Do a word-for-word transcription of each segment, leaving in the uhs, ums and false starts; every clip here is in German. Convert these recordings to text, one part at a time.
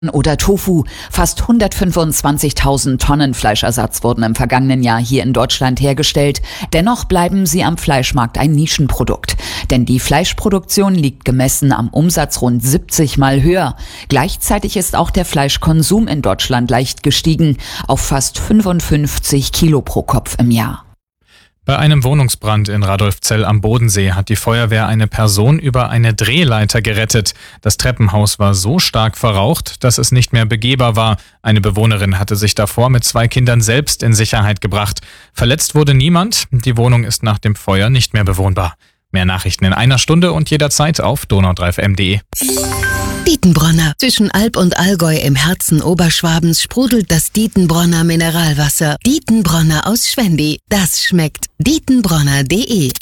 oder Tofu. Fast hundertfünfundzwanzigtausend Tonnen Fleischersatz wurden im vergangenen Jahr hier in Deutschland hergestellt. Dennoch bleiben sie am Fleischmarkt ein Nischenprodukt. Denn die Fleischproduktion liegt gemessen am Umsatz rund siebzig Mal höher. Gleichzeitig ist auch der Fleischkonsum in Deutschland leicht gestiegen auf fast fünfundfünfzig Kilo pro Kopf im Jahr. Bei einem Wohnungsbrand in Radolfzell am Bodensee hat die Feuerwehr eine Person über eine Drehleiter gerettet. Das Treppenhaus war so stark verraucht, dass es nicht mehr begehbar war. Eine Bewohnerin hatte sich davor mit zwei Kindern selbst in Sicherheit gebracht. Verletzt wurde niemand. Die Wohnung ist nach dem Feuer nicht mehr bewohnbar. Mehr Nachrichten in einer Stunde und jederzeit auf donau drei f m punkt d e. Dietenbronner. Zwischen Alb und Allgäu im Herzen Oberschwabens sprudelt das Dietenbronner Mineralwasser. Dietenbronner aus Schwendi. Das schmeckt. Dietenbronner punkt d e.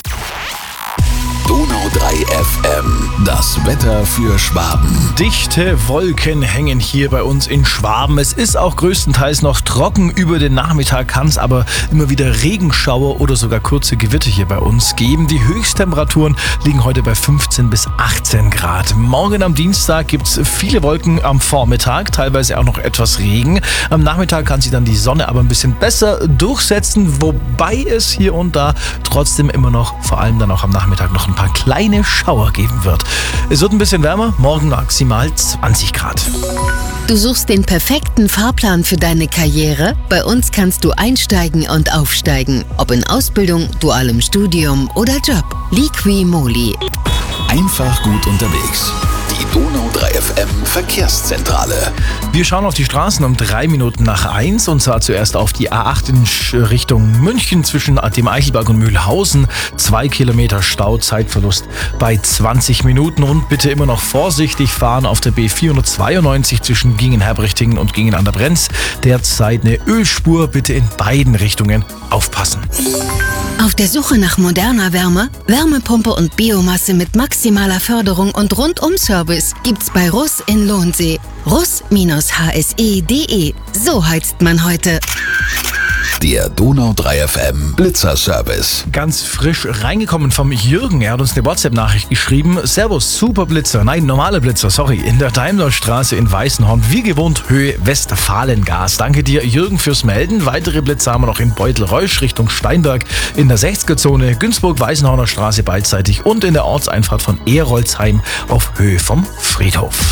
Donau drei F M, das Wetter für Schwaben. Dichte Wolken hängen hier bei uns in Schwaben. Es ist auch größtenteils noch trocken. Über den Nachmittag kann es aber immer wieder Regenschauer oder sogar kurze Gewitter hier bei uns geben. Die Höchsttemperaturen liegen heute bei fünfzehn bis achtzehn Grad. Morgen am Dienstag gibt es viele Wolken am Vormittag, teilweise auch noch etwas Regen. Am Nachmittag kann sich dann die Sonne aber ein bisschen besser durchsetzen, wobei es hier und da trotzdem immer noch, vor allem dann auch am Nachmittag, noch ein paar kleine Schauer geben wird. Es wird ein bisschen wärmer, morgen maximal zwanzig Grad. Du suchst den perfekten Fahrplan für deine Karriere? Bei uns kannst du einsteigen und aufsteigen. Ob in Ausbildung, dualem Studium oder Job. Liqui Moly. Einfach gut unterwegs. Die Donau drei F M Verkehrszentrale. Wir schauen auf die Straßen um drei Minuten nach eins und zwar zuerst auf die A acht in Richtung München zwischen dem Eichelberg und Mühlhausen. Zwei Kilometer Stau, Zeitverlust bei zwanzig Minuten und bitte immer noch vorsichtig fahren auf der B vierhundertzweiundneunzig zwischen Gingen-Herbrichtingen und Gingen an der Brenz. Derzeit eine Ölspur, bitte in beiden Richtungen aufpassen. Auf der Suche nach moderner Wärme, Wärmepumpe und Biomasse mit maximaler Förderung und Rundum-Service gibt's bei Russ in Lohnsee. russ H S E punkt d e. So heizt man heute. Der Donau drei F M Blitzer-Service. Ganz frisch reingekommen vom Jürgen. Er hat uns eine WhatsApp-Nachricht geschrieben. Servus, super Blitzer. Nein, normale Blitzer, sorry. In der Daimlerstraße in Weißenhorn. Wie gewohnt, Höhe Westfalengas. Danke dir, Jürgen, fürs Melden. Weitere Blitzer haben wir noch in Beutelreusch Richtung Steinberg. In der sechziger-Zone Günzburg-Weißenhorner Straße beidseitig. Und in der Ortseinfahrt von Erolzheim auf Höhe vom Friedhof.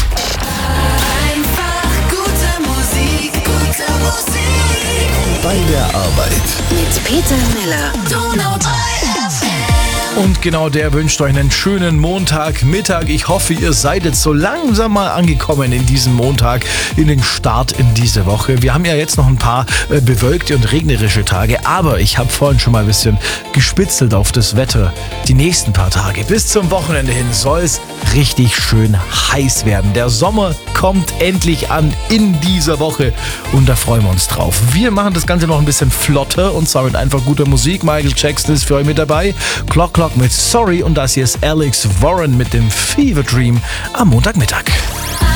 Bei der Arbeit. Mit Peter Miller. Donau drei F M. Und genau der wünscht euch einen schönen Montagmittag. Ich hoffe, ihr seid jetzt so langsam mal angekommen in diesem Montag, in den Start in diese Woche. Wir haben ja jetzt noch ein paar äh, bewölkte und regnerische Tage, aber ich habe vorhin schon mal ein bisschen gespitzelt auf das Wetter. Die nächsten paar Tage bis zum Wochenende hin soll es richtig schön heiß werden. Der Sommer kommt endlich an in dieser Woche und da freuen wir uns drauf. Wir machen das Ganze noch ein bisschen flotter und zwar mit einfach guter Musik. Michael Jackson ist für euch mit dabei. Clock Clock mit Sorry und das hier ist Alex Warren mit dem Fever Dream am Montagmittag.